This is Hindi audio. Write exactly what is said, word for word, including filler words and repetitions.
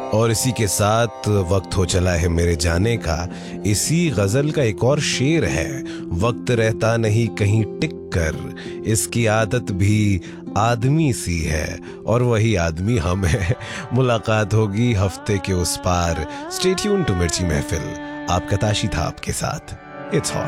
और इसी के साथ वक्त हो चला है मेरे जाने का। इसी गजल का एक और शेर है, वक्त रहता नहीं कहीं टिक कर, इसकी आदत भी आदमी सी है और वही आदमी हम है। मुलाकात होगी हफ्ते के उस पार। स्टे ट्यून टू मिर्ची महफिल। आपका ताशी था आपके साथ। It's hot.